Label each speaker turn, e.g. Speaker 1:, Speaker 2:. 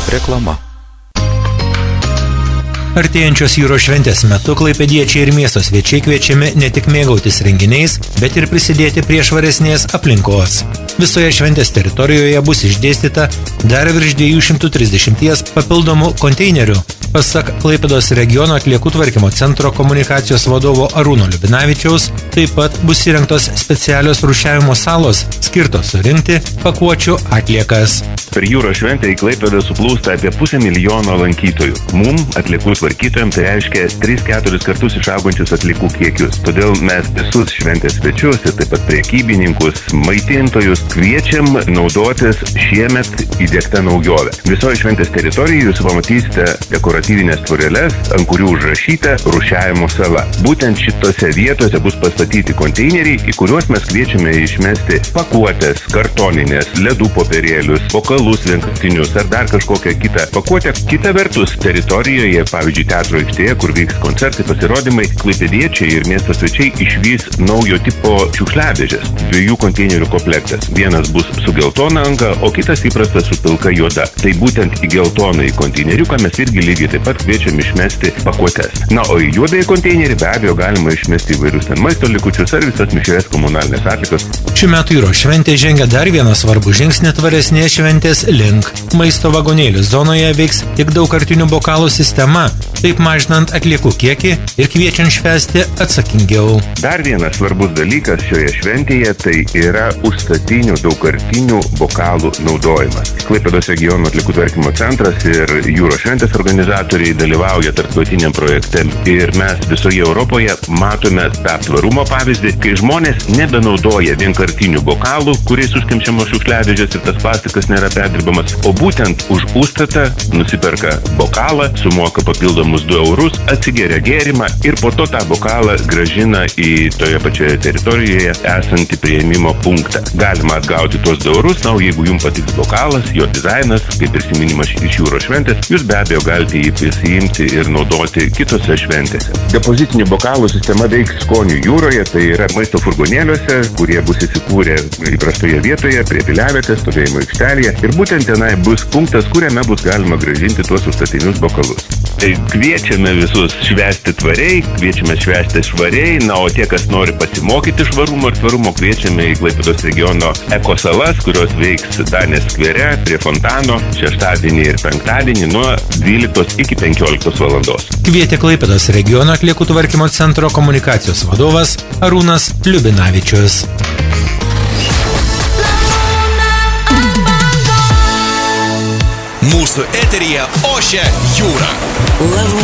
Speaker 1: Reklama.
Speaker 2: Artėjančios jūros šventės metu klaipėdiečiai ir miesto svečiai kviečiami ne tik mėgautis renginiais, bet ir prisidėti prie švaresnės aplinkos. Visoje šventės teritorijoje bus išdėstyta dar virš 230 papildomų konteinerių. Pasak Klaipėdos regiono atliekų tvarkymo centro komunikacijos vadovo Arūno Liubinavičiaus, taip pat bus įrengtos specialios rūšiavimo salos, skirtos surinkti pakuočių atliekas.
Speaker 3: Per jūros šventę į Klaipėdą suplūsta apie 500 000 lankytojų. Mum, atliekų tvarkytojams, tai reiškia 3-4 kartus išaugančius atliekų kiekius. Todėl mes visus šventės svečius ir taip pat prekybininkus, maitintojus kviečiam naudotis šiemet įdiegta naujovė. Visoje šventės teritorijoje jūs pamatysite dekoratyvinės tvoreles, ant kurių užrašyta rūšiavimo sala. Būtent šitose vietose bus pastatyti konteineriai, į kuriuos mes kviečiame išmesti pakuotės, kartoninės, ledų popierėlius, bokalus vienkartinius ar dar kažkokią kitą pakuotę. Kita vertus, teritorijoje, pavyzdžiui, teatro aikštėje, kur vyks koncertai, pasirodymai, klaipėdiečiai ir miesto svečiai išvys naujo tipo šiukšliadėžes. 2 konteinerių komplektas. Vienas bus su geltona anga, o kitas įprastas su pilka juoda. Tai būtent į geltoną į konteineriuką mes irgi lygiai taip pat kviečiam išmesti pakuotes. Na, o į juodąjį konteinerį be abejo galima išmesti įvairius ten maisto likučius ar visas mišrias komunalinės atliekos.
Speaker 2: Šių metų jūros šventė žengia dar vieną svarbų žingsnį tvaresnės šventės link. Maisto vagonėlių zonoje veiks tik daugkartinių bokalų sistema, taip mažinant atliekų kiekį ir kviečiant švęsti atsakingiau.
Speaker 3: Dar vienas svarbus dalykas šioje šventėje tai yra užstatinių daugkartinių bokalų naudojimas. Klaipėdos regiono atliekų tvarkymo centras ir jūros šventės organizatoriai dalyvauja tarptautiniam projekte ir mes visoje Europoje matome tą tvarumo pavyzdį, kai žmonės nebenaudoja vienkartinių bokalų, kuriais užkemšiamos šiukšliadėžės ir tas plastikas nėra perdirbamas, o būtent už užstatą nusiperka bokalą, sumoka papildomus 2 eurus, atsigeria gėrimą ir po to tą bokalą grąžina į toje pačioje teritorijoje esantį priėmimo punktą. Galima atgauti tuos 2 eurus, na, o jeigu jums patiks bokalas, jo dizainas, kaip prisiminimas iš jūros šventės, jūs be abejo galite jį pasiimti ir naudoti kitose šventėse. Depozitinių bokalų sistema veiks Skonių jūroje, tai yra maisto furgonėliuose, kurie bus įsikūrę įprastoje vietoje, prie piliavietės, stovėjimo aikštelėje ir būtent tenai bus punktas, kuriame bus galima grąžinti tuos užstatinius bokalus. Tai kviečiame visus švęsti tvariai, kviečiame švęsti švariai, na, o tie, kas nori pasimokyti švarumo ir tvarumo, kviečiame į Klaipėdos regiono ekosalas, kurios veiks Danės skvere prie fontano šeštadienį ir penktadienį nuo 12 iki 15 valandos.
Speaker 2: Kvietė Klaipėdos regiono atliekų tvarkymo centro komunikacijos vadovas Arūnas Liubinavičius.
Speaker 4: Mūsų eteryje ošia jūra.